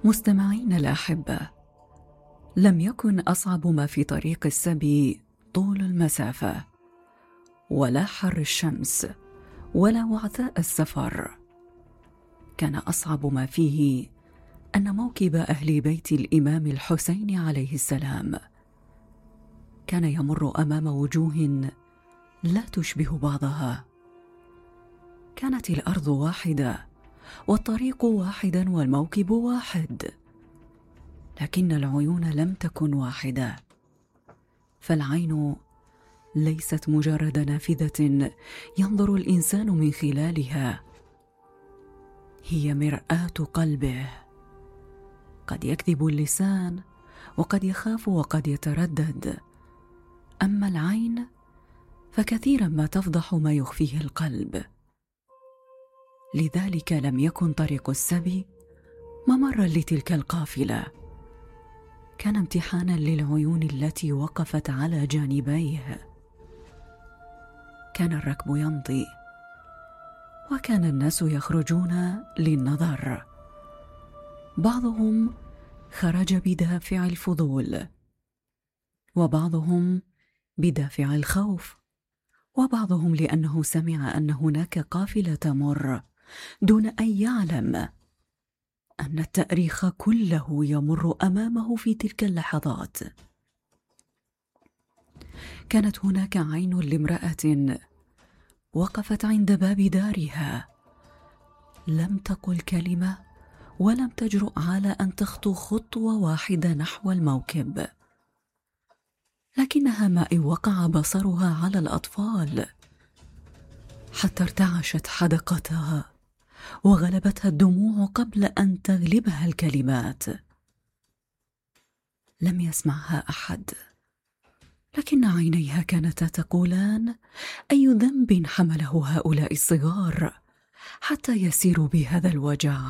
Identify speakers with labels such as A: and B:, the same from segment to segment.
A: مستمعين الأحبة، لم يكن أصعب ما في طريق السبي طول المسافة، ولا حر الشمس، ولا وعثاء السفر. كان أصعب ما فيه أن موكب أهل بيت الإمام الحسين عليه السلام كان يمر أمام وجوه لا تشبه بعضها. كانت الأرض واحدة، والطريق واحدا، والموكب واحد، لكن العيون لم تكن واحدة. فالعين ليست مجرد نافذة ينظر الإنسان من خلالها، هي مرآة قلبه. قد يكذب اللسان، وقد يخاف، وقد يتردد، أما العين فكثيرا ما تفضح ما يخفيه القلب. لذلك لم يكن طريق السبي ممرا لتلك القافلة، كان امتحانا للعيون التي وقفت على جانبيه. كان الركب يمضي، وكان الناس يخرجون للنظر، بعضهم خرج بدافع الفضول، وبعضهم بدافع الخوف، وبعضهم لأنه سمع أن هناك قافلة تمر دون أن يعلم أن التاريخ كله يمر أمامه في تلك اللحظات. كانت هناك عين لامرأة وقفت عند باب دارها، لم تقل كلمة، ولم تجرؤ على أن تخطو خطوة واحدة نحو الموكب، لكنها ما إن وقع بصرها على الأطفال حتى ارتعشت حدقتها وغلبتها الدموع قبل أن تغلبها الكلمات. لم يسمعها أحد، لكن عينيها كانتا تقولان: أي ذنب حمله هؤلاء الصغار حتى يسيروا بهذا الوجع؟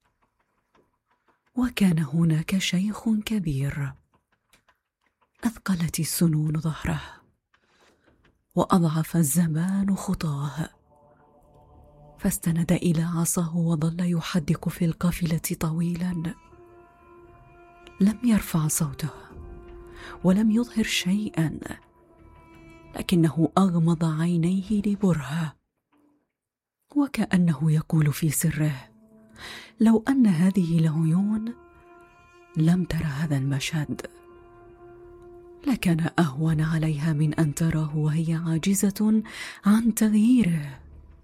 A: وكان هناك شيخ كبير أثقلت السنون ظهره، وأضعف الزمان خطاه، فاستند إلى عصاه وظل يحدق في القافلة طويلا. لم يرفع صوته ولم يظهر شيئا، لكنه أغمض عينيه لبرهة، وكأنه يقول في سره: لو أن هذه العيون لم تر هذا المشهد لكان أهون عليها من أن تراه وهي عاجزة عن تغييره.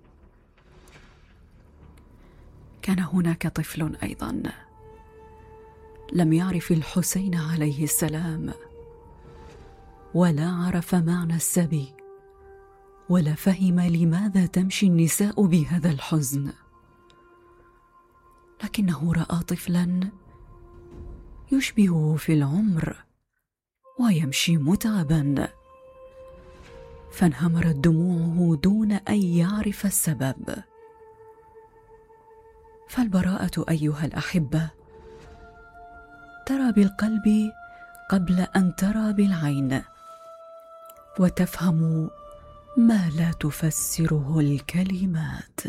A: كان هناك طفل أيضا لم يعرف الحسين عليه السلام، ولا عرف معنى السبي، ولا فهم لماذا تمشي النساء بهذا الحزن، لكنه رأى طفلا يشبهه في العمر ويمشي متعبا، فانهمرت دموعه دون أن يعرف السبب. فالبراءة أيها الأحبة ترى بالقلب قبل أن ترى بالعين، وتفهم ما لا تفسره الكلمات.